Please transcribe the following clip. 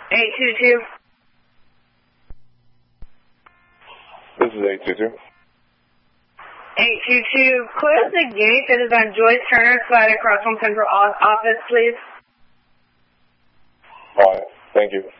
822. This is 822. 822. Close the gate that is on Joyce Turner side across from Central Office, please. All right. Thank you.